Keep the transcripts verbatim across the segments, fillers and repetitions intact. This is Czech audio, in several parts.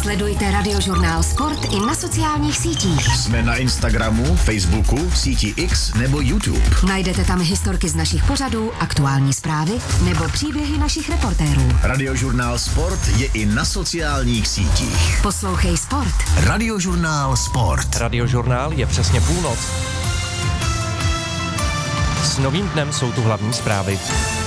Sledujte Radiožurnál Sport i na sociálních sítích. Jsme na Instagramu, Facebooku, síti X nebo YouTube. Najdete tam historky z našich pořadů, aktuální zprávy nebo příběhy našich reportérů. Radiožurnál Sport je i na sociálních sítích. Poslouchej Sport. Radiožurnál Sport. Radiožurnál je přesně půlnoc. S novým dnem jsou tu hlavní zprávy.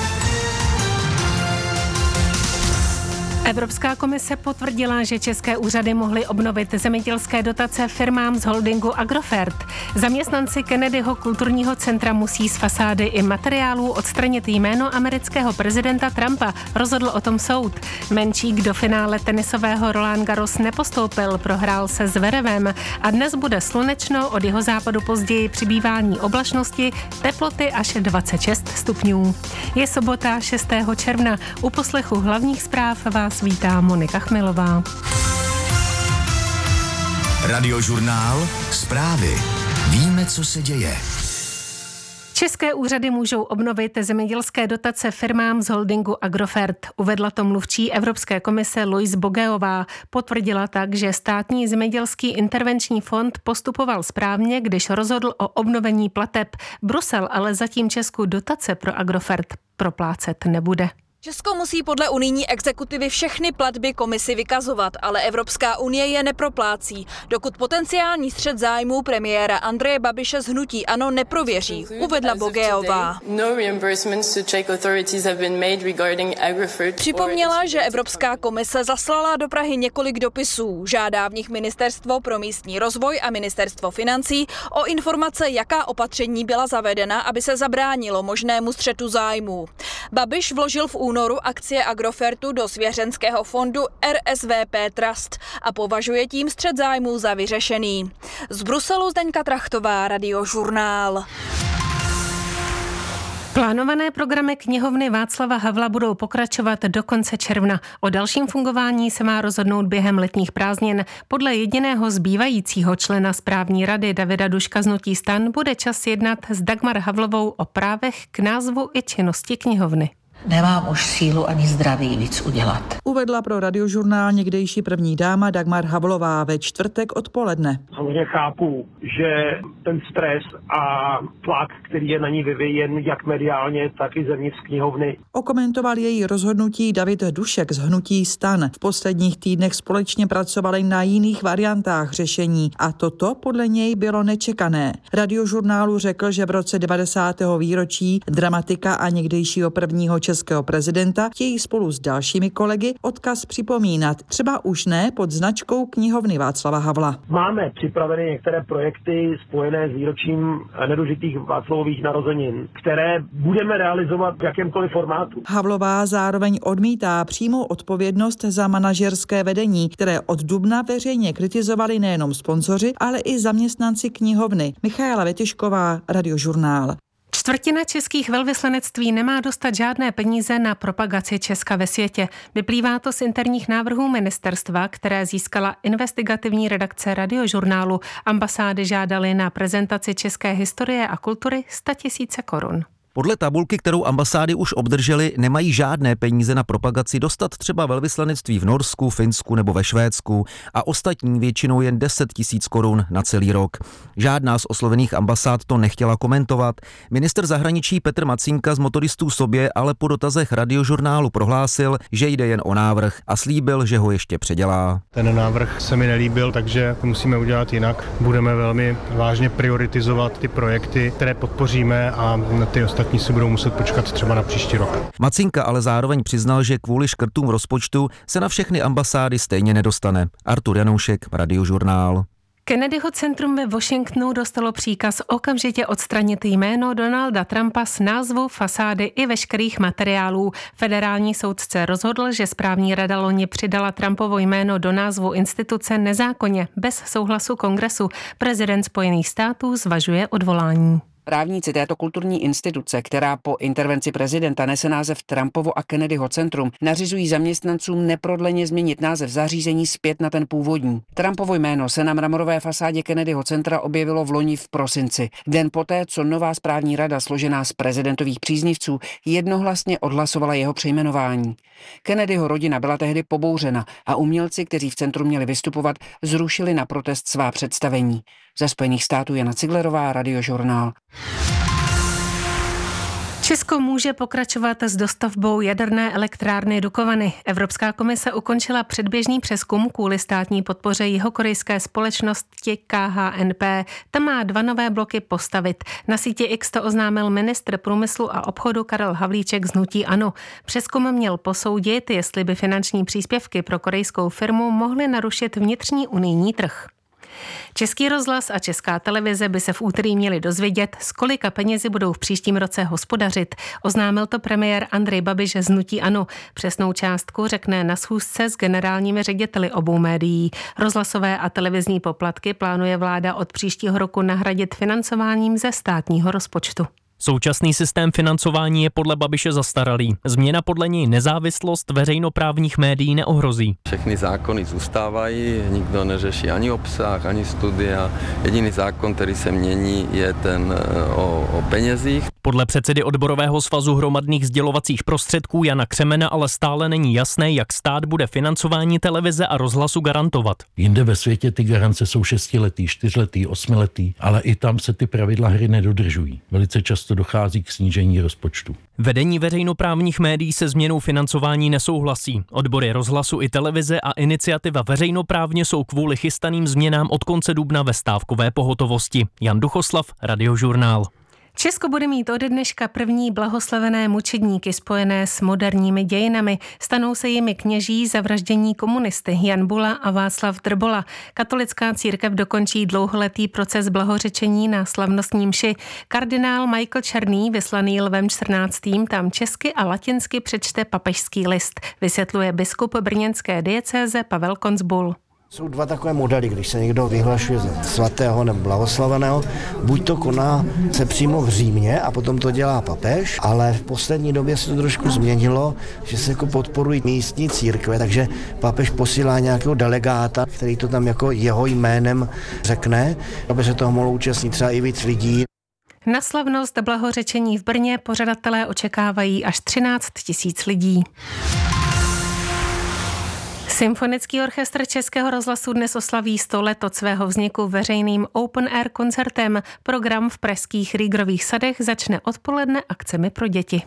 Evropská komise potvrdila, že české úřady mohly obnovit zemědělské dotace firmám z holdingu Agrofert. Zaměstnanci Kennedyho kulturního centra musí z fasády i materiálů odstranit jméno amerického prezidenta Trumpa, rozhodl o tom soud. Menšík do finále tenisového Roland Garros nepostoupil, prohrál se s Zverevem a dnes bude slunečno, od jihozápadu později přibývání oblačnosti, teploty až dvacet šest stupňů. Je sobota šestého června. U poslechu hlavních zpráv vás vítá Monika Chmelová. Radiožurnál Zprávy. Víme, co se děje. České úřady můžou obnovit zemědělské dotace firmám z holdingu Agrofert. Uvedla to mluvčí Evropské komise Louise Bogeová. Potvrdila tak, že státní zemědělský intervenční fond postupoval správně, když rozhodl o obnovení plateb. Brusel ale zatím Česku dotace pro Agrofert proplácet nebude. Česko musí podle unijní exekutivy všechny platby komisi vykazovat, ale Evropská unie je neproplácí, dokud potenciální střet zájmů premiéra Andreje Babiše z hnutí ANO neprověří, uvedla Bogeová. Připomněla, že Evropská komise zaslala do Prahy několik dopisů. Žádá v nich Ministerstvo pro místní rozvoj a Ministerstvo financí o informace, jaká opatření byla zavedena, aby se zabránilo možnému střetu zájmů. Babiš vložil v únoru akcie Agrofertu do svěřenského fondu R S V P Trust a považuje tím střet zájmů za vyřešený. Z Bruselu Zdeňka Trachtová, Radiožurnál. Plánované programy knihovny Václava Havla budou pokračovat do konce června. O dalším fungování se má rozhodnout během letních prázdnin. Podle jediného zbývajícího člena správní rady Davida Duška z hnutí STAN bude čas jednat s Dagmar Havlovou o právech k názvu i činnosti knihovny. Nemám už sílu ani zdraví víc udělat. Uvedla pro Radiožurnál někdejší první dáma Dagmar Havlová ve čtvrtek odpoledne. Samozřejmě chápu, že ten stres a tlak, který je na ní vyvíjen jak mediálně, tak i zevnitř knihovny. Okomentoval její rozhodnutí David Dušek z hnutí STAN. V posledních týdnech společně pracovali na jiných variantách řešení a toto podle něj bylo nečekané. Radiožurnálu řekl, že v roce devadesátého výročí dramatika a někdejšího prvního českého prezidenta chtějí spolu s dalšími kolegy odkaz připomínat, třeba už ne pod značkou knihovny Václava Havla. Máme připravené některé projekty spojené s výročím nedožitých Václavových narozenin, které budeme realizovat v jakémkoliv formátu. Havlová zároveň odmítá přímou odpovědnost za manažerské vedení, které od dubna veřejně kritizovali nejenom sponzoři, ale i zaměstnanci knihovny. Michaela Vetyšková, Radiožurnál. Čtvrtina českých velvyslanectví nemá dostat žádné peníze na propagaci Česka ve světě. Vyplývá to z interních návrhů ministerstva, které získala investigativní redakce Radiožurnálu. Ambasády žádaly na prezentaci české historie a kultury sto tisíc korun. Podle tabulky, kterou ambasády už obdržely, nemají žádné peníze na propagaci dostat třeba velvyslanectví v Norsku, Finsku nebo ve Švédsku a ostatní většinou jen deset tisíc korun na celý rok. Žádná z oslovených ambasád to nechtěla komentovat. Ministr zahraničí Petr Macínka z Motoristů sobě ale po dotazech Radiožurnálu prohlásil, že jde jen o návrh a slíbil, že ho ještě předělá. Ten návrh se mi nelíbil, takže to musíme udělat jinak. Budeme velmi vážně prioritizovat ty projekty, které podpoříme a ty ostatní Ostatní si budou muset počkat třeba na příští rok. Macínka ale zároveň přiznal, že kvůli škrtům rozpočtu se na všechny ambasády stejně nedostane. Artur Janoušek, Radiožurnál. Kennedyho centrum ve Washingtonu dostalo příkaz okamžitě odstranit jméno Donalda Trumpa z názvu, fasády i veškerých materiálů. Federální soudce rozhodl, že správní rada loni přidala Trumpovo jméno do názvu instituce nezákonně, bez souhlasu kongresu. Prezident Spojených států zvažuje odvolání. Právníci této kulturní instituce, která po intervenci prezidenta nese název Trumpovo a Kennedyho centrum, nařizují zaměstnancům neprodleně změnit název zařízení zpět na ten původní. Trumpovo jméno se na mramorové fasádě Kennedyho centra objevilo v loni v prosinci, den poté, co nová správní rada složená z prezidentových příznivců jednohlasně odhlasovala jeho přejmenování. Kennedyho rodina byla tehdy pobouřena a umělci, kteří v centru měli vystupovat, zrušili na protest svá představení. Ze Spojených států Jana Ciglerová, Radiožurnál. Česko může pokračovat s dostavbou jaderné elektrárny Dukovany. Evropská komise ukončila předběžný přezkum kvůli státní podpoře jihokorejské společnosti K H N P. Ta má dva nové bloky postavit. Na síti X to oznámil ministr průmyslu a obchodu Karel Havlíček z hnutí ANO. Přezkum měl posoudit, jestli by finanční příspěvky pro korejskou firmu mohly narušit vnitřní unijní trh. Český rozhlas a Česká televize by se v úterý měli dozvědět, s kolika penězi budou v příštím roce hospodařit. Oznámil to premiér Andrej Babiš z hnutí ANO. Přesnou částku řekne na schůzce s generálními řediteli obou médií. Rozhlasové a televizní poplatky plánuje vláda od příštího roku nahradit financováním ze státního rozpočtu. Současný systém financování je podle Babiše zastaralý. Změna podle něj nezávislost veřejnoprávních médií neohrozí. Všechny zákony zůstávají, nikdo neřeší ani obsah, ani studia. Jediný zákon, který se mění, je ten o, o penězích. Podle předsedy odborového svazu hromadných sdělovacích prostředků Jana Křemena ale stále není jasné, jak stát bude financování televize a rozhlasu garantovat. Jinde ve světě ty garance jsou šestiletý, čtyřletý, osmiletý, ale i tam se ty pravidla hry nedodržují. Velice často dochází k snížení rozpočtu. Vedení veřejnoprávních médií se změnou financování nesouhlasí. Odbory rozhlasu i televize a iniciativa veřejnoprávně jsou kvůli chystaným změnám od konce dubna ve stávkové pohotovosti. Jan Duchoslav, Radiožurnál. Česko bude mít ode dneška první blahoslavené mučedníky spojené s moderními dějinami. Stanou se jimi kněží zavraždění komunisty Jan Bula a Václav Drbola. Katolická církev dokončí dlouholetý proces blahořečení na slavnostní mši. Kardinál Michael Černý, vyslaný Lvem čtrnáctým, tam česky a latinsky přečte papežský list, vysvětluje biskup brněnské diecéze Pavel Koncbul. Jsou dva takové modely, když se někdo vyhlašuje za svatého nebo blahoslaveného, buď to koná se přímo v Římě a potom to dělá papež, ale v poslední době se to trošku změnilo, že se jako podporují místní církve, takže papež posílá nějakého delegáta, který to tam jako jeho jménem řekne, aby se toho mohlo účastnit třeba i víc lidí. Na slavnost blahořečení v Brně pořadatelé očekávají až třináct tisíc lidí. Symfonický orchestr Českého rozhlasu dnes oslaví sto let od svého vzniku veřejným open air koncertem. Program v pražských Rýgrových sadech začne odpoledne akcemi pro děti.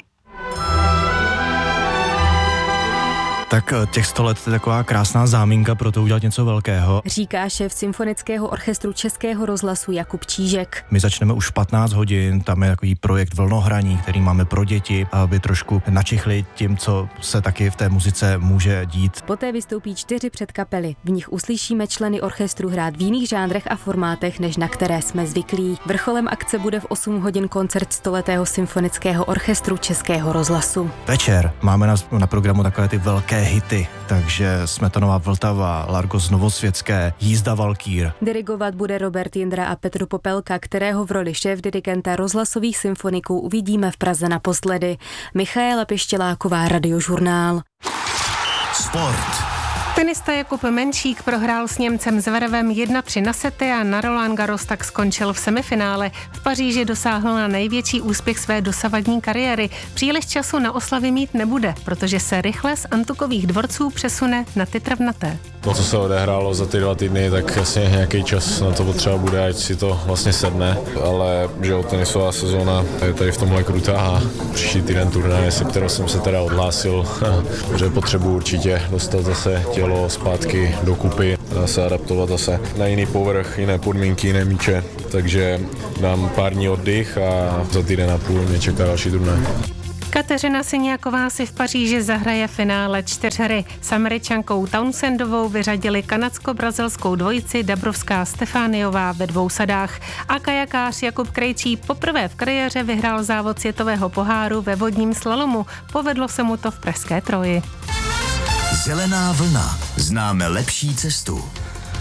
Tak těch sto let je taková krásná záminka pro to udělat něco velkého. Říká šéf Symfonického orchestru Českého rozhlasu Jakub Čížek. My začneme už v patnáct hodin, tam je takový projekt Vlnohraní, který máme pro děti, aby trošku načichli tím, co se taky v té muzice může dít. Poté vystoupí čtyři předkapely. V nich uslyšíme členy orchestru hrát v jiných žánrech a formátech, než na které jsme zvyklí. Vrcholem akce bude v osm hodin koncert stoletého Symfonického orchestru Českého rozhlasu. Večer máme na, na programu takové ty velké hity, takže Smetanová Vltava, Largo z Novosvětské, Jízda Valkýr. Dirigovat bude Robert Jindra a Petr Popelka, kterého v roli šéfdirigenta rozhlasových symfoniků uvidíme v Praze naposledy. Michaela Pištěláková, Radiožurnál. Sport. Tenista Jakub Menšík prohrál s Němcem Zverevem jedna tři na sety a na Roland Garros tak skončil v semifinále. V Paříži dosáhl na největší úspěch své dosavadní kariéry. Příliš času na oslavy mít nebude, protože se rychle z antukových dvorců přesune na ty travnaté. To, co se odehrálo za ty dva týdny, tak jasně nějaký čas na to potřeba bude, ať si to vlastně sedne, ale že jo, tenisová sezóna je tady v tomhle krutá a příští týden turnaje, se kterou jsem se teda odhlásil, že potřebuji určitě dostat zase tělo zpátky dokupy, se adaptovat zase na jiný povrch, jiné podmínky, jiné míče, takže dám pár dní oddych a za týden a půl mě čeká další turnaj. Kateřina Syniaková si v Paříži zahraje finále čtyřhry. S Američankou Townsendovou vyřadili kanadsko-brazilskou dvojici Dabrovská Stefániová ve dvou sadách. A kajakář Jakub Krejčí poprvé v kariéře vyhrál závod světového poháru ve vodním slalomu. Povedlo se mu to v pražské Troji. Zelená vlna. Známe lepší cestu.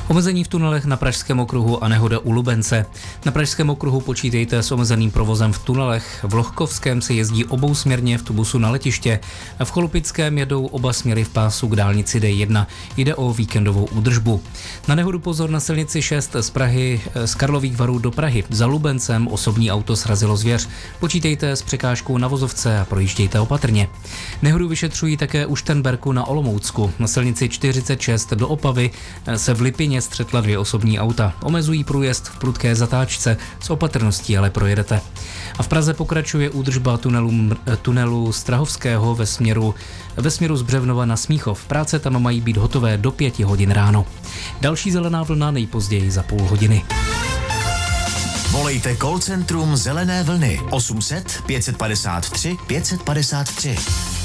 Omezení v tunelech na Pražském okruhu a nehoda u Lubence. Na Pražském okruhu počítejte s omezeným provozem v tunelech. V Lohkovském se jezdí obousměrně v tubusu na letiště. V Cholupickém jedou oba směry v pásu k dálnici D jedna. Jde o víkendovou údržbu. Na nehodu pozor na silnici šest z Prahy z Karlových Varů do Prahy. Za Lubencem osobní auto srazilo zvěř. Počítejte s překážkou na vozovce a projíždějte opatrně. Nehodu vyšetřují také u Šternberku na Olomoucku. Na silnici čtyřicet šest do Opavy se v Lipině střetla dvě osobní auta. Omezují průjezd v prudké zatáčce, s opatrností ale projedete. A v Praze pokračuje údržba tunelu, tunelu Strahovského ve směru, ve směru z Břevnova na Smíchov. Práce tam mají být hotové do pěti hodin ráno. Další zelená vlna nejpozději za půl hodiny. Volejte call centrum Zelené vlny osm set pět padesát tři pět padesát tři.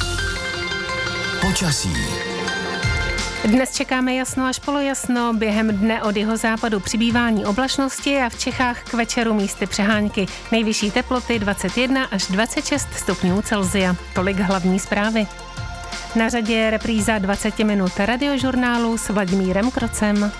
Počasí. Dnes čekáme jasno až polojasno, během dne od jihozápadu přibývání oblačnosti a v Čechách k večeru místy přehánky. Nejvyšší teploty dvacet jedna až dvacet šest stupňů Celsia. Tolik hlavní zprávy. Na řadě je repríza dvacet minut radiožurnálu s Vladimírem Krocem.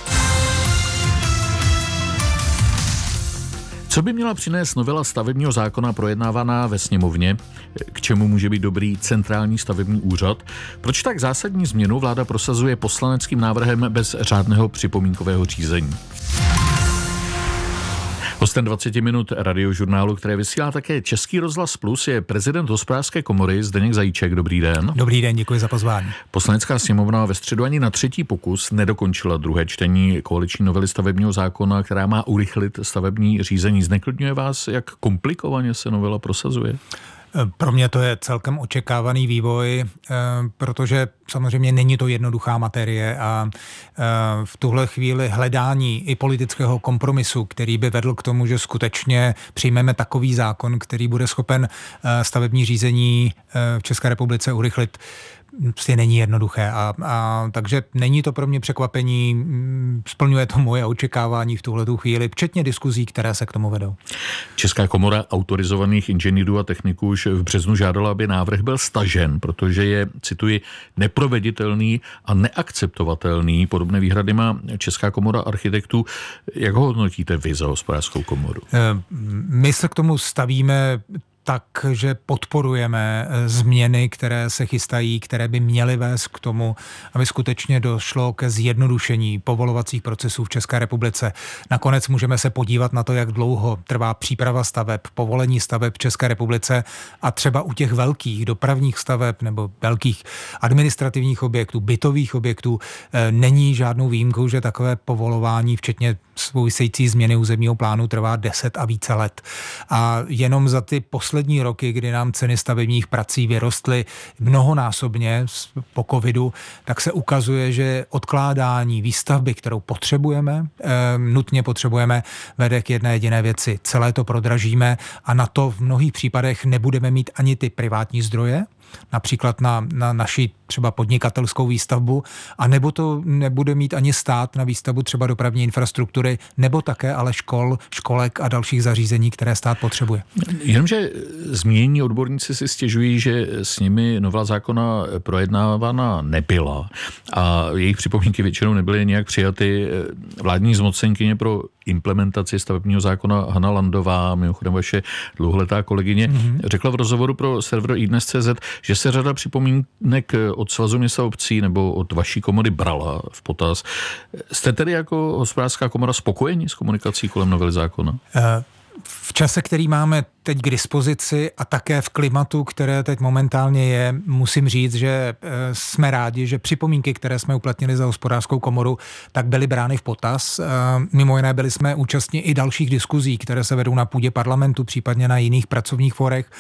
Co by měla přinést novela stavebního zákona projednávaná ve sněmovně? K čemu může být dobrý centrální stavební úřad? Proč tak zásadní změnu vláda prosazuje poslaneckým návrhem bez řádného připomínkového řízení? Hostem dvacet minut radiožurnálu, které vysílá také Český rozhlas Plus, je prezident Hospodářské komory Zdeněk Zajíček. Dobrý den. Dobrý den, děkuji za pozvání. Poslanecká sněmovna ve středu ani na třetí pokus nedokončila druhé čtení koaliční novely stavebního zákona, která má urychlit stavební řízení. Zneklidňuje vás, jak komplikovaně se novela prosazuje? Pro mě to je celkem očekávaný vývoj, protože samozřejmě není to jednoduchá materie a v tuhle chvíli hledání i politického kompromisu, který by vedl k tomu, že skutečně přijmeme takový zákon, který bude schopen stavební řízení v České republice urychlit, prostě není jednoduché. A, a, takže není to pro mě překvapení, splňuje to moje očekávání v tuhletu chvíli, včetně diskuzí, které se k tomu vedou. Česká komora autorizovaných inženýrů a techniků už v březnu žádala, aby návrh byl stažen, protože je, cituji, neproveditelný a neakceptovatelný. Podobné výhrady má Česká komora architektů. Jak ho hodnotíte vy za Hospodářskou komoru? My se k tomu stavíme takže podporujeme změny, které se chystají, které by měly vést k tomu, aby skutečně došlo ke zjednodušení povolovacích procesů v České republice. Nakonec můžeme se podívat na to, jak dlouho trvá příprava staveb, povolení staveb v České republice a třeba u těch velkých dopravních staveb nebo velkých administrativních objektů, bytových objektů není žádnou výjimkou, že takové povolování, včetně související změny územního plánu, trvá deset a více let. A jenom za ty poslední poslední roky, kdy nám ceny stavebních prací vyrostly mnohonásobně po covidu, tak se ukazuje, že odkládání výstavby, kterou potřebujeme, e, nutně potřebujeme, vede k jedné jediné věci. Celé to prodražíme a na to v mnohých případech nebudeme mít ani ty privátní zdroje, například na, na naši třeba podnikatelskou výstavbu, a nebo to nebude mít ani stát na výstavbu třeba dopravní infrastruktury, nebo také ale škol, školek a dalších zařízení, které stát potřebuje. Jenomže zmínění odborníci si stěžují, že s nimi novela zákona projednávána nebyla a jejich připomínky většinou nebyly nějak přijaty. Vládní zmocněnkyně pro implementaci stavebního zákona Hana Landová, mimochodem vaše dlouholetá kolegyně, mm-hmm. řekla v rozhovoru pro server iDnes tečka cé zet, že se řada připomínek od Svazu měst a obcí nebo od vaší komory brala v potaz. Jste tedy jako Hospodářská komora spokojeni s komunikací kolem novely zákona? Uh. V čase, který máme teď k dispozici a také v klimatu, které teď momentálně je, musím říct, že jsme rádi, že připomínky, které jsme uplatnili za Hospodářskou komoru, tak byly brány v potaz. Mimo jiné byli jsme účastní i dalších diskuzí, které se vedou na půdě parlamentu, případně na jiných pracovních forech.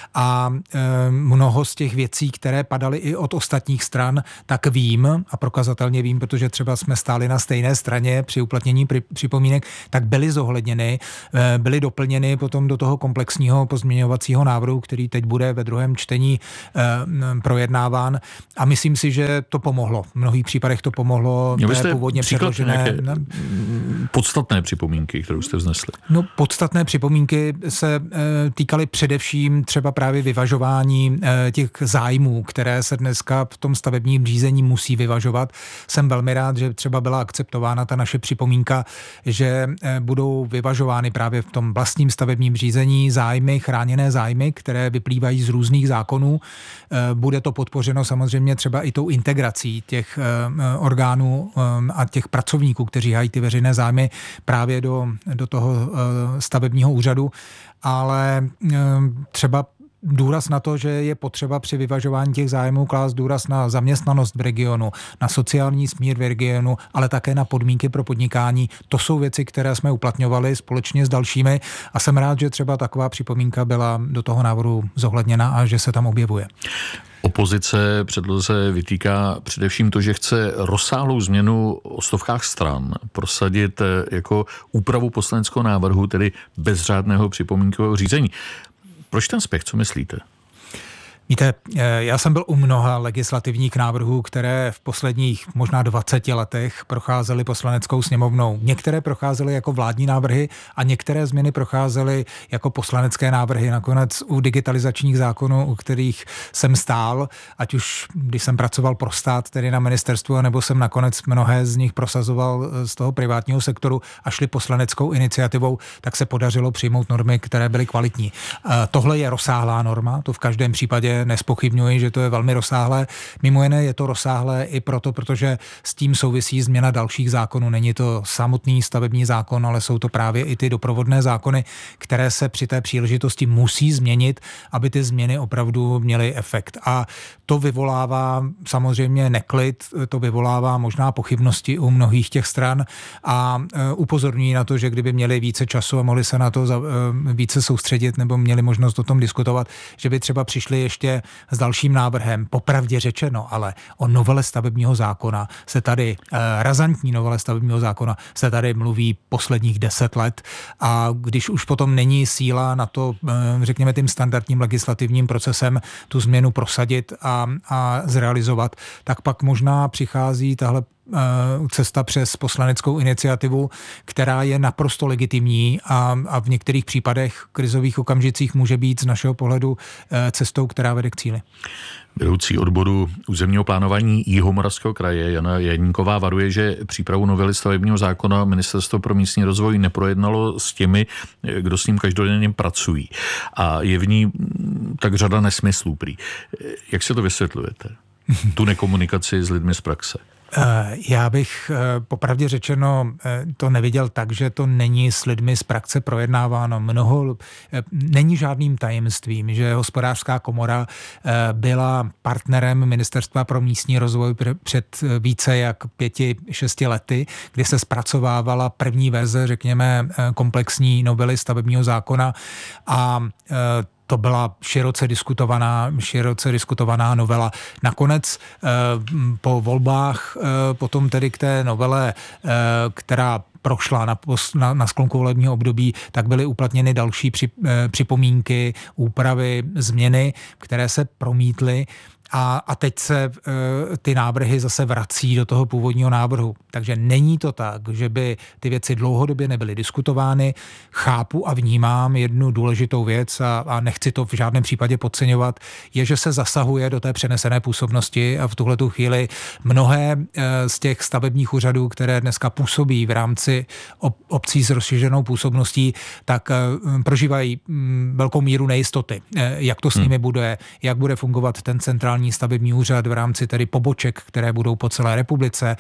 A mnoho z těch věcí, které padaly i od ostatních stran, tak vím a prokazatelně vím, protože třeba jsme stáli na stejné straně při uplatnění připomínek, tak byly zohledněny, byly do doplněny potom do toho komplexního pozměňovacího návrhu, který teď bude ve druhém čtení eh, projednáván. A myslím si, že to pomohlo. V mnohých případech to pomohlo té původně předložené. Podstatné připomínky, kterou jste vznesli. No, podstatné připomínky se e, týkaly především třeba právě vyvažování e, těch zájmů, které se dneska v tom stavebním řízení musí vyvažovat. Jsem velmi rád, že třeba byla akceptována ta naše připomínka, že e, budou vyvažovány právě v tom vlastním stavebním řízení zájmy, chráněné zájmy, které vyplývají z různých zákonů. E, bude to podpořeno samozřejmě třeba i tou integrací těch e, orgánů e, a těch pracovníků, kteří hají ty veřejné zájmy právě do, do toho stavebního úřadu, ale třeba důraz na to, že je potřeba při vyvažování těch zájmů klást důraz na zaměstnanost v regionu, na sociální smír v regionu, ale také na podmínky pro podnikání. To jsou věci, které jsme uplatňovali společně s dalšími a jsem rád, že třeba taková připomínka byla do toho návrhu zohledněna a že se tam objevuje. Opozice předloze vytýká především to, že chce rozsáhlou změnu o stovkách stran prosadit jako úpravu poslaneckého návrhu, tedy bez řádného připomínkového řízení. Proč ten spěch, co myslíte? Víte, já jsem byl u mnoha legislativních návrhů, které v posledních možná dvaceti letech procházely poslaneckou sněmovnou. Některé procházely jako vládní návrhy a některé změny procházely jako poslanecké návrhy. Nakonec u digitalizačních zákonů, u kterých jsem stál, ať už když jsem pracoval pro stát, tedy na ministerstvu, nebo jsem nakonec mnohé z nich prosazoval z toho privátního sektoru a šli poslaneckou iniciativou, tak se podařilo přijmout normy, které byly kvalitní. Tohle je rozsáhlá norma, to v každém případě nespochybňuji, že to je velmi rozsáhlé. Mimo jiné je to rozsáhlé i proto, protože s tím souvisí změna dalších zákonů. Není to samotný stavební zákon, ale jsou to právě i ty doprovodné zákony, které se při té příležitosti musí změnit, aby ty změny opravdu měly efekt. A to vyvolává samozřejmě neklid, to vyvolává možná pochybnosti u mnohých těch stran a upozorňují na to, že kdyby měli více času a mohli se na to více soustředit nebo měli možnost o tom diskutovat, že by třeba přišli ještě s dalším návrhem, popravdě řečeno, ale o novele stavebního zákona se tady, eh, razantní novele stavebního zákona se tady mluví posledních deset let a když už potom není síla na to, eh, řekněme tím standardním legislativním procesem tu změnu prosadit a, a zrealizovat, tak pak možná přichází tahle cesta přes poslaneckou iniciativu, která je naprosto legitimní a, a v některých případech krizových okamžicích může být z našeho pohledu cestou, která vede k cíli. Vedoucí odboru územního plánování Jihomoravského kraje Jana Janíková varuje, že přípravu novely stavebního zákona Ministerstvo pro místní rozvoj neprojednalo s těmi, kdo s ním každodenně pracují. A je v ní tak řada nesmyslů prý. Jak si to vysvětlujete? Tu nekomunikaci s lidmi z praxe. Já bych popravdě řečeno to neviděl tak, že to není s lidmi z praxe projednáváno. Mnoho, není žádným tajemstvím, že Hospodářská komora byla partnerem Ministerstva pro místní rozvoj před více jak pěti, šesti lety, kdy se zpracovávala první verze, řekněme, komplexní novely stavebního zákona a to byla široce diskutovaná, široce diskutovaná novela. Nakonec eh, po volbách, eh, potom tedy k té novele, eh, která prošla na, na, na sklonku volebního období, tak byly uplatněny další při, eh, připomínky, úpravy, změny, které se promítly. A, a teď se e, ty návrhy zase vrací do toho původního návrhu. Takže není to tak, že by ty věci dlouhodobě nebyly diskutovány. Chápu a vnímám jednu důležitou věc a, a nechci to v žádném případě podceňovat, je, že se zasahuje do té přenesené působnosti a v tuhletu chvíli mnohé e, z těch stavebních úřadů, které dneska působí v rámci ob, obcí s rozšířenou působností, tak e, prožívají m, velkou míru nejistoty. E, jak to s nimi bude, jak bude fungovat ten centrální stavební úřad v rámci tedy poboček, které budou po celé republice,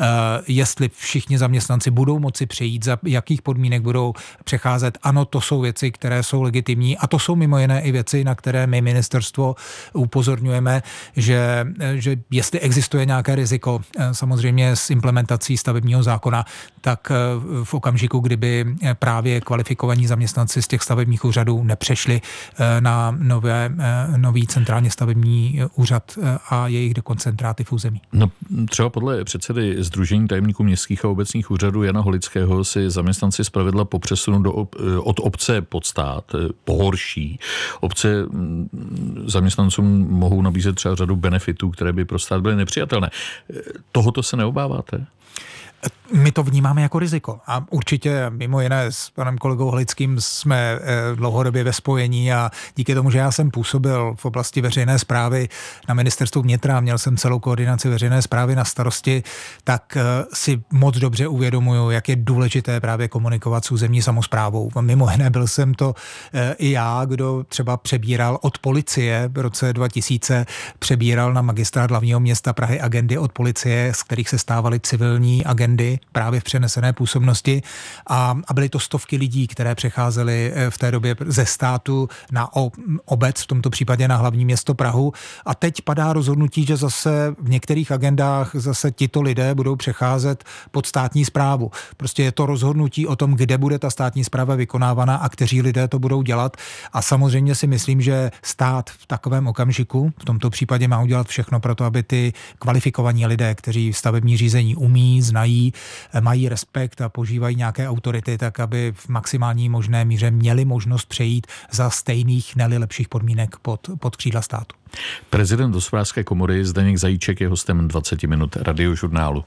jestli všichni zaměstnanci budou moci přejít, za jakých podmínek budou přecházet. Ano, to jsou věci, které jsou legitimní a to jsou mimo jiné i věci, na které my ministerstvo upozorňujeme, že, že jestli existuje nějaké riziko samozřejmě s implementací stavebního zákona, tak v okamžiku, kdyby právě kvalifikovaní zaměstnanci z těch stavebních úřadů nepřešli na nové, nový centrálně stavební úřad, úřad a jejich dekoncentráty v území. No, třeba podle předsedy Sdružení tajemníků městských a obecních úřadů Jana Holického si zaměstnanci zpravidla po přesunu do, od obce pod stát pohorší. Obce zaměstnancům mohou nabízet třeba řadu benefitů, které by pro stát byly nepřijatelné. Tohoto se neobáváte? My to vnímáme jako riziko a určitě mimo jiné s panem kolegou Holickým jsme dlouhodobě ve spojení a díky tomu, že já jsem působil v oblasti veřejné správy na ministerstvu vnitra, měl jsem celou koordinaci veřejné správy na starosti, tak si moc dobře uvědomuju, jak je důležité právě komunikovat s územní samosprávou. Mimo jiné byl jsem to i já, kdo třeba přebíral od policie v roce dva tisíce, přebíral na magistrát hlavního města Prahy agendy od policie, z kterých se stávaly civilní agendy právě v přenesené působnosti a, a byly to stovky lidí, které přecházely v té době ze státu na obec, v tomto případě na hlavní město Prahu a teď padá rozhodnutí, že zase v některých agendách zase tito lidé budou přecházet pod státní správu. Prostě je to rozhodnutí o tom, kde bude ta státní správa vykonávaná a kteří lidé to budou dělat a samozřejmě si myslím, že stát v takovém okamžiku, v tomto případě má udělat všechno pro to, aby ty kvalifikovaní lidé, kteří stavební řízení umí, znají, mají respekt a požívají nějaké autority, tak aby v maximální možné míře měli možnost přejít za stejných, ne-li lepších podmínek pod, pod křídla státu. Prezident Hospodářské komory Zdeněk Zajíček je hostem dvacet minut Radiožurnálu.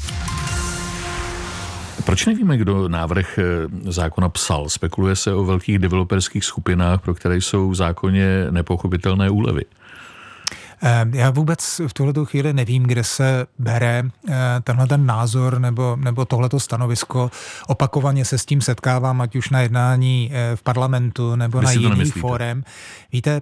Proč nevíme, kdo návrh zákona psal? Spekuluje se o velkých developerských skupinách, pro které jsou v zákoně nepochopitelné úlevy. Já vůbec v tuhletu chvíli nevím, kde se bere tenhle ten názor nebo, nebo tohleto stanovisko. Opakovaně se s tím setkávám, ať už na jednání v parlamentu nebo Vy na jiných fórem. Víte,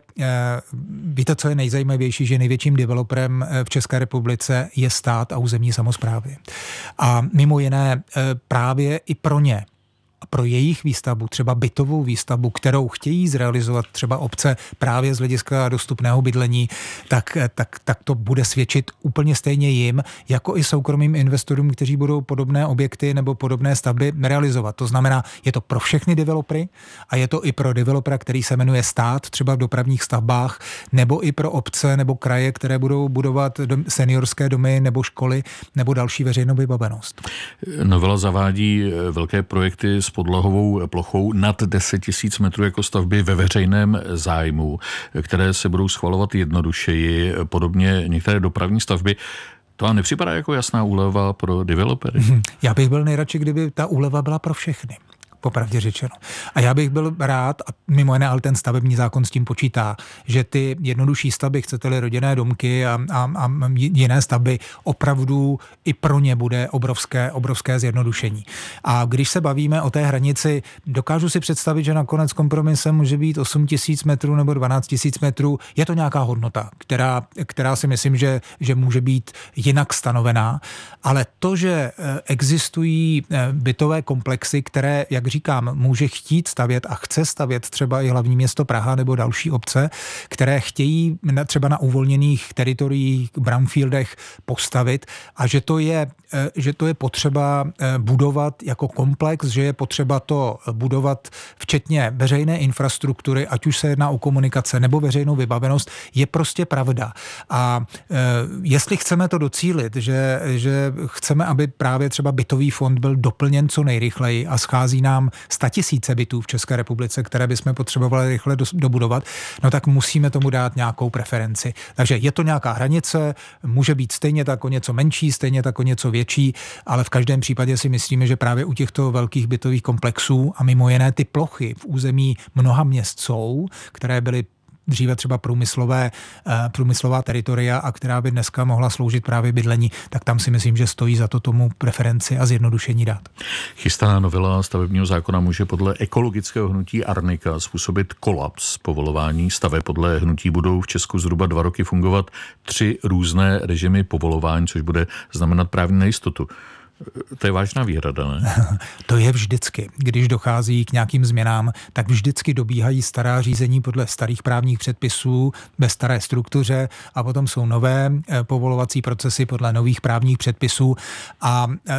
víte, co je nejzajímavější, že největším developerem v České republice je stát a územní samosprávy. A mimo jiné právě i pro ně, pro jejich výstavbu, třeba bytovou výstavbu, kterou chtějí zrealizovat třeba obce právě z hlediska dostupného bydlení, tak, tak, tak to bude svědčit úplně stejně jim, jako i soukromým investorům, kteří budou podobné objekty nebo podobné stavby realizovat. To znamená, je to pro všechny developery a je to i pro developera, který se jmenuje stát, třeba v dopravních stavbách, nebo i pro obce nebo kraje, které budou budovat seniorské domy nebo školy nebo další veřejnou vybavenost. Novela zavádí velké projekty s podlahovou plochou nad deset tisíc metrů jako stavby ve veřejném zájmu, které se budou schvalovat jednodušeji, podobně některé dopravní stavby. To vám nepřipadá jako jasná úleva pro developery? Já bych byl nejradši, kdyby ta úleva byla pro všechny. Popravdě řečeno. A já bych byl rád, a mimo jiné, ale ten stavební zákon s tím počítá, že ty jednodušší stavby, chcete-li rodinné domky a, a, a jiné stavby, opravdu i pro ně bude obrovské, obrovské zjednodušení. A když se bavíme o té hranici, dokážu si představit, že nakonec kompromisem může být osm tisíc metrů nebo dvanáct tisíc metrů. Je to nějaká hodnota, která, která si myslím, že, že může být jinak stanovená. Ale to, že existují bytové komplexy, které, jak říkám, může chtít stavět a chce stavět třeba i hlavní město Praha nebo další obce, které chtějí třeba na uvolněných teritoriích, brownfieldech postavit a že to je, že to je potřeba budovat jako komplex, že je potřeba to budovat včetně veřejné infrastruktury, ať už se jedná o komunikace nebo veřejnou vybavenost, je prostě pravda. A jestli chceme to docílit, že, že chceme, aby právě třeba bytový fond byl doplněn co nejrychleji a schází nám statisíce bytů v České republice, které bychom potřebovali rychle dobudovat, no tak musíme tomu dát nějakou preferenci. Takže je to nějaká hranice, může být stejně tak o něco menší, stejně tak o něco větší, ale v každém případě si myslíme, že právě u těchto velkých bytových komplexů a mimo jiné ty plochy v území mnoha měst jsou, které byly dříve třeba průmyslové, průmyslová teritoria a která by dneska mohla sloužit právě bydlení, tak tam si myslím, že stojí za to tomu preferenci a zjednodušení dát. Chystaná novela stavebního zákona může podle ekologického hnutí Arnika způsobit kolaps povolování staveb. Podle hnutí budou v Česku zhruba dva roky fungovat tři různé režimy povolování, což bude znamenat právní nejistotu. To je vážná výhrada, ne? To je vždycky. Když dochází k nějakým změnám, tak vždycky dobíhají stará řízení podle starých právních předpisů ve staré struktuře a potom jsou nové povolovací procesy podle nových právních předpisů a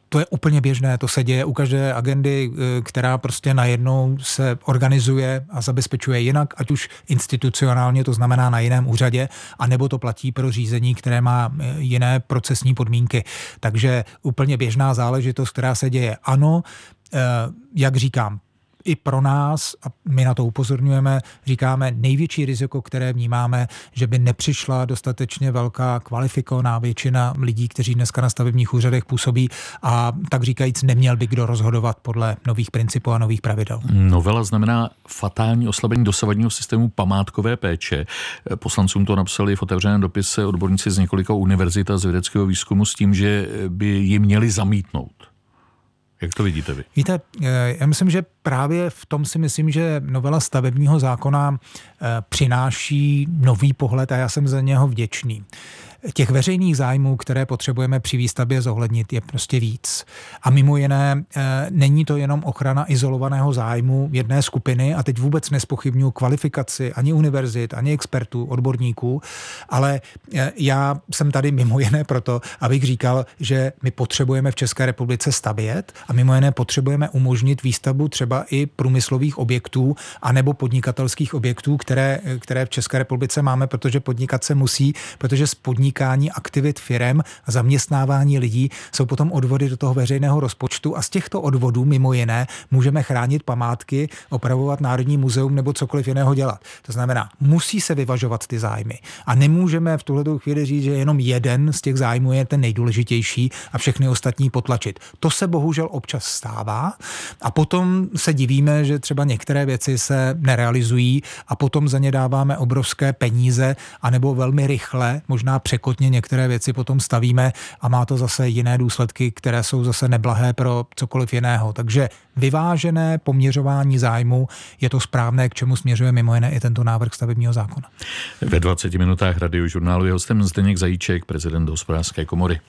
to je úplně běžné, to se děje u každé agendy, která prostě najednou se organizuje a zabezpečuje jinak, ať už institucionálně, to znamená na jiném úřadě, anebo to platí pro řízení, které má jiné procesní podmínky. Takže úplně běžná záležitost, která se děje. Ano, jak říkám, i pro nás, a my na to upozorňujeme, říkáme největší riziko, které vnímáme, že by nepřišla dostatečně velká kvalifikovaná většina lidí, kteří dneska na stavebních úřadech působí a tak říkajíc neměl by kdo rozhodovat podle nových principů a nových pravidel. Novela znamená fatální oslabení dosavadního systému památkové péče. Poslancům to napsali v otevřeném dopise odborníci z několika univerzit a z vědeckého výzkumu s tím, že by ji měli zamítnout. Jak to vidíte vy? Víte, já myslím, že právě v tom si myslím, že novela stavebního zákona přináší nový pohled a já jsem za něho vděčný. Těch veřejných zájmů, které potřebujeme při výstavbě zohlednit, je prostě víc. A mimo jiné, není to jenom ochrana izolovaného zájmu jedné skupiny a teď vůbec nezpochybňuji kvalifikaci ani univerzit, ani expertů, odborníků, ale já jsem tady mimo jiné proto, abych říkal, že my potřebujeme v České republice stavět a mimo jiné potřebujeme umožnit výstavbu třeba i průmyslových objektů anebo podnikatelských objektů, které, které v České republice máme, protože podnikat se musí, protože z podnik aktivit firem a zaměstnávání lidí jsou potom odvody do toho veřejného rozpočtu a z těchto odvodů mimo jiné můžeme chránit památky, opravovat Národní muzeum nebo cokoliv jiného dělat. To znamená, musí se vyvažovat ty zájmy a nemůžeme v tuhletu chvíli říct, že jenom jeden z těch zájmů je ten nejdůležitější a všechny ostatní potlačit. To se bohužel občas stává a potom se divíme, že třeba některé věci se nerealizují a potom za ně dáváme obrovské peníze anebo velmi rychle, možná překotně některé věci potom stavíme a má to zase jiné důsledky, které jsou zase neblahé pro cokoliv jiného. Takže vyvážené poměřování zájmu je to správné, k čemu směřuje mimo jiné i tento návrh stavebního zákona. Ve dvaceti minutách Radiožurnálu je hostem Zdeněk Zajíček, prezident Hospodářské komory.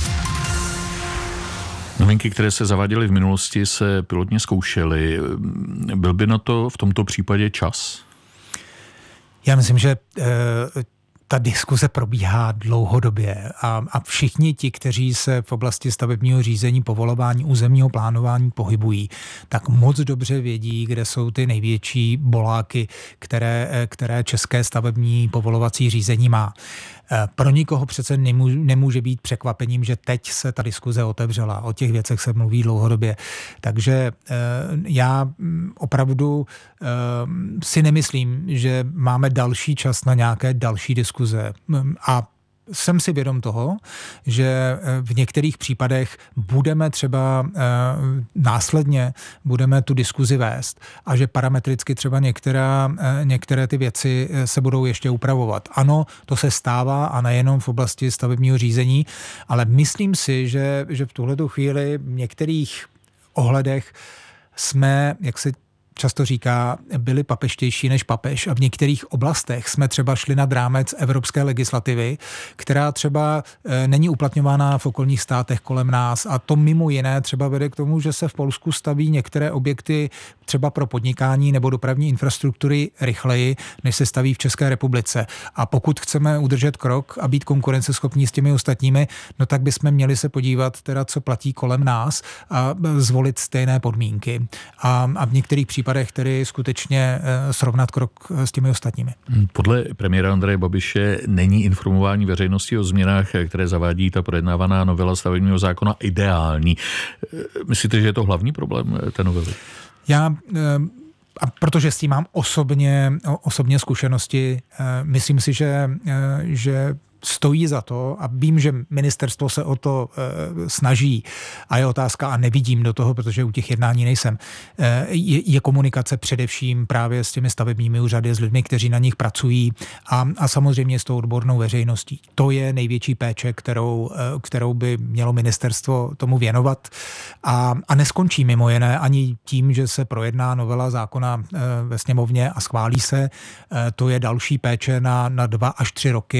Novinky, které se zaváděly v minulosti, se pilotně zkoušely. Byl by na to v tomto případě čas? Já myslím, že e, ta diskuze probíhá dlouhodobě a, a všichni ti, kteří se v oblasti stavebního řízení, povolování, územního plánování pohybují, tak moc dobře vědí, kde jsou ty největší boláky, které, které české stavební povolovací řízení má. Pro nikoho přece nemůže, nemůže být překvapením, že teď se ta diskuze otevřela. O těch věcech se mluví dlouhodobě. Takže já opravdu si nemyslím, že máme další čas na nějaké další diskuze. A jsem si vědom toho, že v některých případech budeme třeba e, následně budeme tu diskuzi vést a že parametricky třeba některá, e, některé ty věci se budou ještě upravovat. Ano, to se stává a nejenom v oblasti stavebního řízení, ale myslím si, že, že v tuhletu chvíli v některých ohledech jsme, jak se často říká, byli papeštější než papež a v některých oblastech jsme třeba šli nad rámec evropské legislativy, která třeba e, není uplatňována v okolních státech kolem nás a to mimo jiné třeba vede k tomu, že se v Polsku staví některé objekty třeba pro podnikání nebo dopravní infrastruktury rychleji, než se staví v České republice. A pokud chceme udržet krok a být konkurenceschopní s těmi ostatními, no tak bychom měli se podívat teda, co platí kolem nás a zvolit stejné podmínky. A, a v některých případech tedy skutečně srovnat krok s těmi ostatními. Podle premiéra Andreje Babiše není informování veřejnosti o změnách, které zavádí ta projednávaná novela stavebního zákona, ideální. Myslíte, že je to hlavní problém té novely? Já, a protože s tím mám osobně, osobně zkušenosti, myslím si, že, že stojí za to a vím, že ministerstvo se o to e, snaží a je otázka a nevidím do toho, protože u těch jednání nejsem, e, je, je komunikace především právě s těmi stavebními úřady, s lidmi, kteří na nich pracují a, a samozřejmě s tou odbornou veřejností. To je největší péče, kterou, e, kterou by mělo ministerstvo tomu věnovat a, a neskončí mimo jiné ani tím, že se projedná novela zákona e, ve sněmovně a schválí se. E, to je další péče na, na dva až tři roky.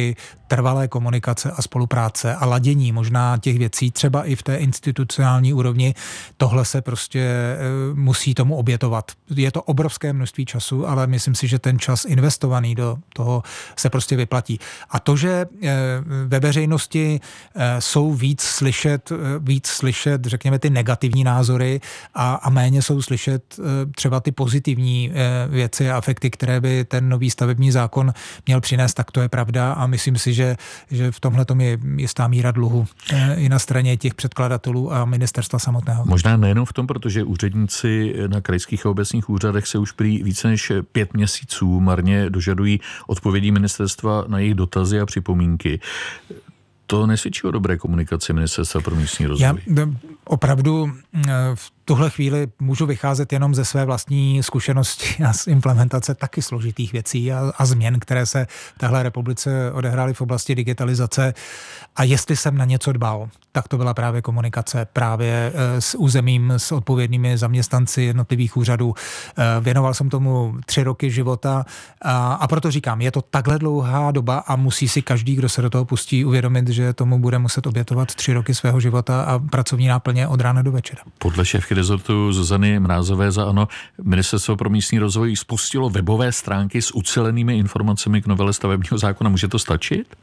trvalé komunikace a spolupráce a ladění možná těch věcí, třeba i v té institucionální úrovni, tohle se prostě musí tomu obětovat. Je to obrovské množství času, ale myslím si, že ten čas investovaný do toho se prostě vyplatí. A to, že ve veřejnosti jsou víc slyšet, víc slyšet, řekněme, ty negativní názory a, a méně jsou slyšet třeba ty pozitivní věci a efekty, které by ten nový stavební zákon měl přinést, tak to je pravda a myslím si, že, že v tomhle tom je jistá míra dluhu i na straně těch předkladatelů a ministerstva samotného. Možná nejenom v tom, protože úředníci na krajských a obecních úřadech se už prý více než pět měsíců marně dožadují odpovědí ministerstva na jejich dotazy a připomínky. To nesvědčí o dobré komunikaci Ministerstva pro místní rozvoj. Já opravdu v tuhle chvíli můžu vycházet jenom ze své vlastní zkušenosti a z implementace taky složitých věcí a, a změn, které se v téhle republice odehrály v oblasti digitalizace. A jestli jsem na něco dbal, tak to byla právě komunikace právě s územím, s odpovědnými zaměstnanci jednotlivých úřadů. Věnoval jsem tomu tři roky života a, a proto říkám, je to takhle dlouhá doba a musí si každý, kdo se do toho pustí, uvědomit, že tomu bude muset obětovat tři roky svého života a pracovní náplně od rána do večera. Podle šéfky rezortu Zuzany Mrázové za ANO Ministerstvo pro místní rozvoj spustilo webové stránky s ucelenými informacemi k novele stavebního zákona. Může to stačit?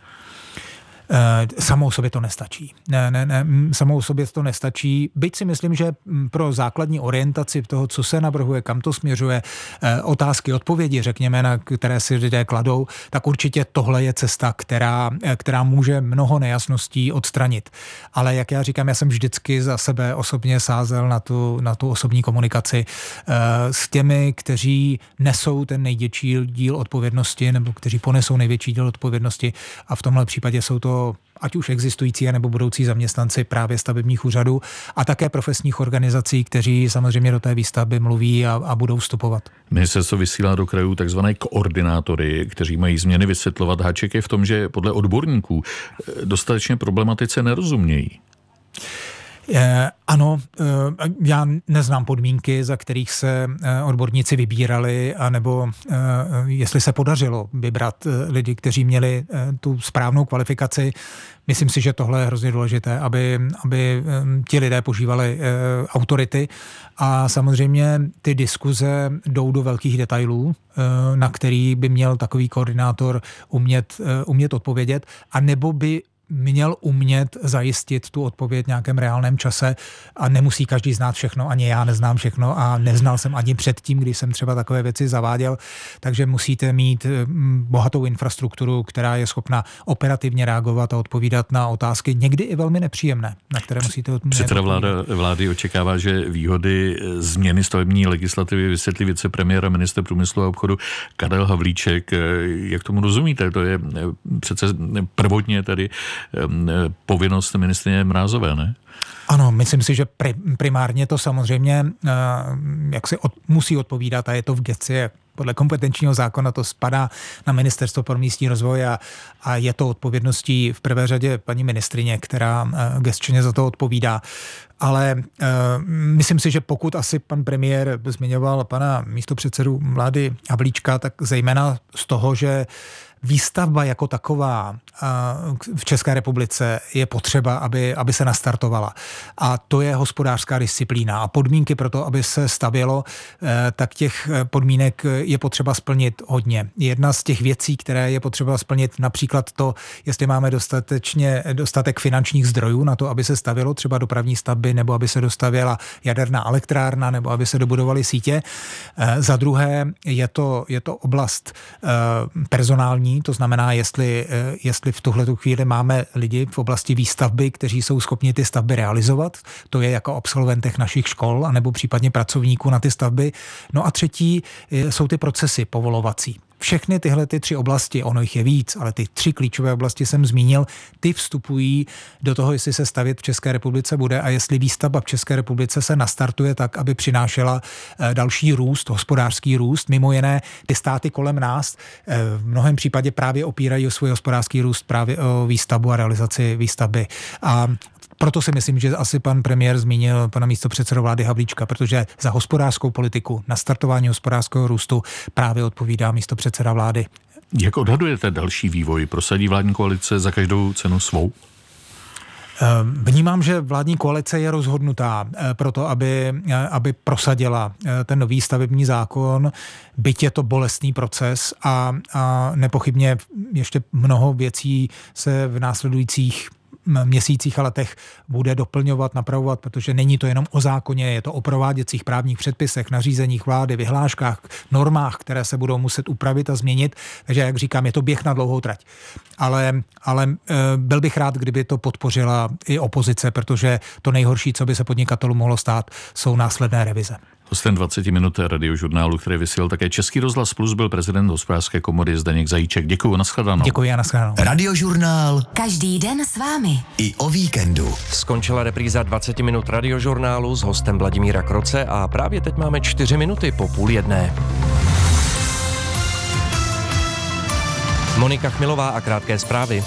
Samou sobě to nestačí. Ne, ne, ne, samou sobě to nestačí. Byť si myslím, že pro základní orientaci toho, co se navrhuje, kam to směřuje, otázky, odpovědi, řekněme, na které si lidé kladou, tak určitě tohle je cesta, která, která může mnoho nejasností odstranit. Ale jak já říkám, já jsem vždycky za sebe osobně sázel na tu, na tu osobní komunikaci s těmi, kteří nesou ten největší díl odpovědnosti nebo kteří ponesou největší díl odpovědnosti a v tomhle případě jsou to ať už existující nebo budoucí zaměstnanci právě stavebních úřadů a také profesních organizací, kteří samozřejmě do té výstavby mluví a, a budou vstupovat. Ministerstvo vysílá do krajů takzvané koordinátory, kteří mají změny vysvětlovat. Háček je v tom, že podle odborníků dostatečně problematice nerozumějí. Eh, ano, eh, já neznám podmínky, za kterých se eh, odborníci vybírali, anebo eh, jestli se podařilo vybrat eh, lidi, kteří měli eh, tu správnou kvalifikaci. Myslím si, že tohle je hrozně důležité, aby, aby eh, ti lidé požívali eh, autority a samozřejmě ty diskuze jdou do velkých detailů, eh, na který by měl takový koordinátor umět, eh, umět odpovědět, a nebo by měl umět zajistit tu odpověď v nějakém reálném čase a nemusí každý znát všechno, ani já neznám všechno a neznal jsem ani předtím, když jsem třeba takové věci zaváděl, takže musíte mít bohatou infrastrukturu, která je schopna operativně reagovat a odpovídat na otázky, někdy i velmi nepříjemné, na které musíte odpovídat. Předseda vláda, vlády očekává, že výhody změny stavební legislativy vysvětlí vicepremiér a ministr průmyslu a obchodu Karel Havlíček. Jak tomu rozumíte? To je přece prvotně tady povinnost ministryně Mrázové, ne? Ano, myslím si, že primárně to samozřejmě jak se od, musí odpovídat a je to v gesci. Podle kompetenčního zákona to spadá na Ministerstvo pro místní rozvoj a, a je to odpovědností v prvé řadě paní ministryně, která gesčně za to odpovídá. Ale uh, myslím si, že pokud asi pan premiér zmiňoval pana místopředsedu vlády Havlíčka, tak zejména z toho, že výstavba jako taková v České republice je potřeba, aby, aby se nastartovala. A to je hospodářská disciplína. A podmínky pro to, aby se stavělo, tak těch podmínek je potřeba splnit hodně. Jedna z těch věcí, které je potřeba splnit, například to, jestli máme dostatečně dostatek finančních zdrojů na to, aby se stavělo třeba dopravní stavby, nebo aby se dostavěla jaderná elektrárna, nebo aby se dobudovaly sítě. Za druhé je to, je to oblast personální, to znamená, jestli, jestli v tuhletu chvíli máme lidi v oblasti výstavby, kteří jsou schopni ty stavby realizovat, to je jako absolventech našich škol, anebo případně pracovníků na ty stavby. No a třetí jsou ty procesy povolovací. Všechny tyhle ty tři oblasti, ono jich je víc, ale ty tři klíčové oblasti jsem zmínil, ty vstupují do toho, jestli se stavět v České republice bude a jestli výstavba v České republice se nastartuje tak, aby přinášela další růst, hospodářský růst. Mimo jiné, ty státy kolem nás v mnohém případě právě opírají o svůj hospodářský růst právě o výstavbu a realizaci výstavby. A proto si myslím, že asi pan premiér zmínil pana místopředsedu vlády Havlíčka, protože za hospodářskou politiku, na startování hospodářského růstu právě odpovídá místopředseda vlády Jak odhadujete další vývoj? Prosadí vládní koalice za každou cenu svou? Vnímám, že vládní koalice je rozhodnutá pro to, aby, aby prosadila ten nový stavební zákon, byť je to bolestný proces a, a nepochybně ještě mnoho věcí se v následujících měsících a letech bude doplňovat, napravovat, protože není to jenom o zákoně, je to o prováděcích právních předpisech, nařízeních vlády, vyhláškách, normách, které se budou muset upravit a změnit. Takže, jak říkám, je to běh na dlouhou trať. Ale, ale byl bych rád, kdyby to podpořila i opozice, protože to nejhorší, co by se podnikatelům mohlo stát, jsou následné revize. Hostem dvacet minut radiožurnálu, který vysílal také Český rozhlas Plus, byl prezident Hospodářské komory Zdeněk Zajíček. Děkuji, nashledanou. Děkuji a nashledanou. Radiožurnál. Každý den s vámi. I o víkendu. Skončila repríza dvacet minut radiožurnálu s hostem Vladimíra Kroce a právě teď máme čtyři minuty po půl jedné. Monika Chmilová a krátké zprávy.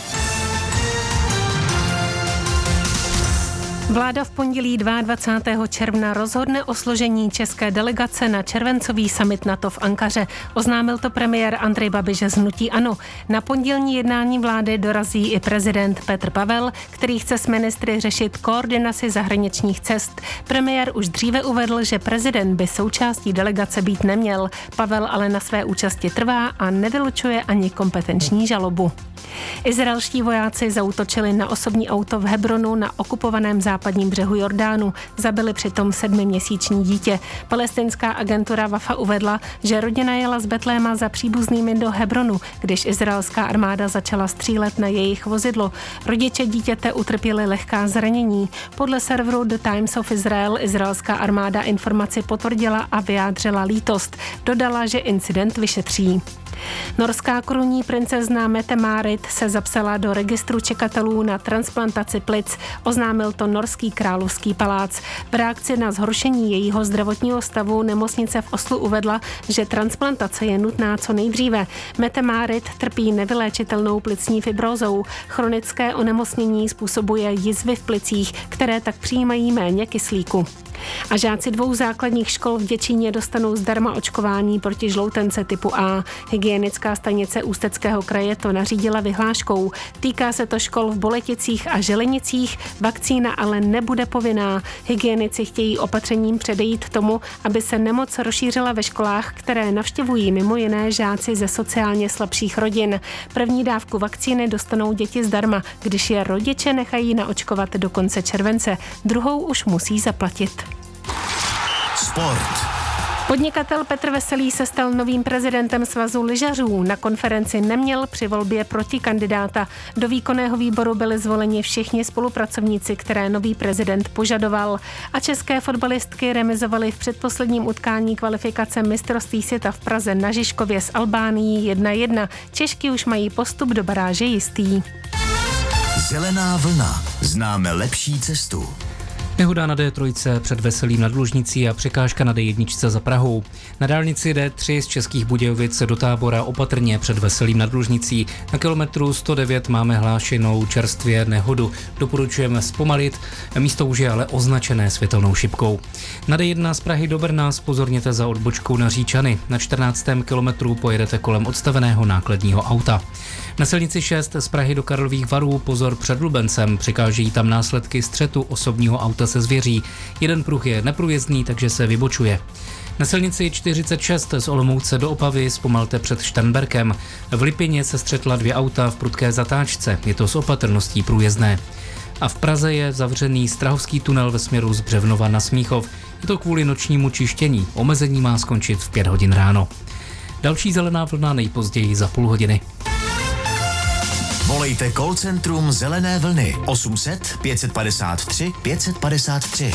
Vláda v pondělí dvacátého druhého června rozhodne o složení české delegace na červencový summit NATO v Ankaře. Oznámil to premiér Andrej Babiš z hnutí ANO. Na pondělní jednání vlády dorazí i prezident Petr Pavel, který chce s ministry řešit koordinaci zahraničních cest. Premiér už dříve uvedl, že prezident by součástí delegace být neměl. Pavel ale na své účasti trvá a nevylučuje ani kompetenční žalobu. Izraelští vojáci zaútočili na osobní auto v Hebronu na okupovaném západním břehu Jordánu. Zabili přitom sedmiměsíční dítě. Palestinská agentura Wafa uvedla, že rodina jela z Betléma za příbuznými do Hebronu, když izraelská armáda začala střílet na jejich vozidlo. Rodiče dítěte utrpěli lehká zranění. Podle serveru The Times of Israel izraelská armáda informaci potvrdila a vyjádřila lítost. Dodala, že incident vyšetří. Norská korunní princezna Mette-Marit se zapsala do registru čekatelů na transplantaci plic, oznámil to norský královský palác. V reakci na zhoršení jejího zdravotního stavu nemocnice v Oslu uvedla, že transplantace je nutná co nejdříve. Mette-Marit trpí nevyléčitelnou plicní fibrózou. Chronické onemocnění způsobuje jizvy v plicích, které tak přijímají méně kyslíku. A žáci dvou základních škol v Děčíně dostanou zdarma očkování proti žloutence typu A. Hygienická stanice Ústeckého kraje to nařídila vyhláškou. Týká se to škol v Boleticích a Želenicích, vakcína ale nebude povinná. Hygienici chtějí opatřením předejít tomu, aby se nemoc rozšířila ve školách, které navštěvují mimo jiné žáci ze sociálně slabších rodin. První dávku vakcíny dostanou děti zdarma, když je rodiče nechají naočkovat do konce července. Druhou už musí zaplatit. Sport. Podnikatel Petr Veselý se stal novým prezidentem Svazu lyžařů. Na konferenci neměl při volbě protikandidáta. Do výkonného výboru byli zvoleni všichni spolupracovníci, které nový prezident požadoval. A české fotbalistky remizovaly v předposledním utkání kvalifikace mistrovství světa v Praze na Žižkově s Albánií jedna jedna. Češky už mají postup do baráže jistý. Zelená vlna. Známe lepší cestu. Nehoda na D tři před Veselým nad Lužnicí a překážka na D jedna za Prahou. Na dálnici D tři z Českých Budějovic do Tábora opatrně před Veselým nad Lužnicí. Na kilometru sto devět máme hlášenou čerstvě nehodu. Doporučujeme zpomalit, místo už je ale označené světelnou šipkou. Na D jedna z Prahy do Brna zpozorněte za odbočkou na Říčany. Na čtrnáctém kilometru pojedete kolem odstaveného nákladního auta. Na silnici šest z Prahy do Karlových Varů pozor před Lubencem, překážejí tam následky střetu osobního auta se zvěří. Jeden pruh je neprůjezdný, takže se vybočuje. Na silnici čtyřicet šest z Olomouce do Opavy zpomalte před Šternberkem. V Lipěně se střetla dvě auta v prudké zatáčce, je to s opatrností průjezdné. A v Praze je zavřený Strahovský tunel ve směru z Břevnova na Smíchov. Je to kvůli nočnímu čištění. Omezení má skončit v pět hodin ráno. Další zelená vlna nejpozději za půl hodiny. Volejte call centrum Zelené vlny osm set pět padesát tři pět padesát tři.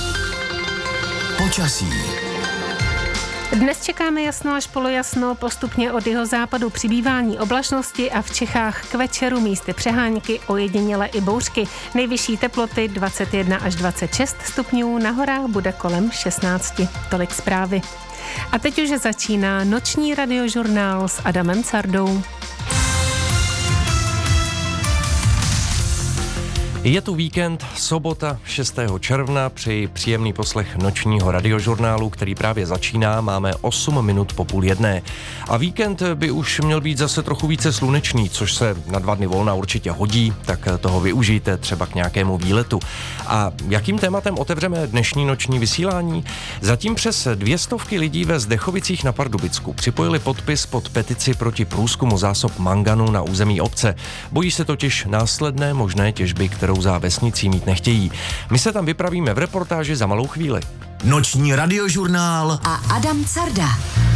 Počasí. Dnes čekáme jasno až polojasno, postupně od jihozápadu přibývání oblačnosti a v Čechách k večeru místy přehánky, ojediněle i bouřky. Nejvyšší teploty dvacet jedna až dvacet šest stupňů, na horách bude kolem šestnáct. Tolik zprávy. A teď už začíná noční radiožurnál s Adamem Cardou. Je tu víkend, sobota šestého června, přeji příjemný poslech nočního radiožurnálu, který právě začíná, máme osm minut po půl jedné. A víkend by už měl být zase trochu více slunečný, což se na dva dny volna určitě hodí, tak toho využijte třeba k nějakému výletu. A jakým tématem otevřeme dnešní noční vysílání? Zatím přes dvě stovky lidí ve Zdechovicích na Pardubicku připojili podpis pod petici proti průzkumu zásob manganu na území obce. Bojí se totiž následné možné těžby, kterou za vesnicí mít nechtějí. My se tam vypravíme v reportáži za malou chvíli. Noční radiožurnál a Adam Carda.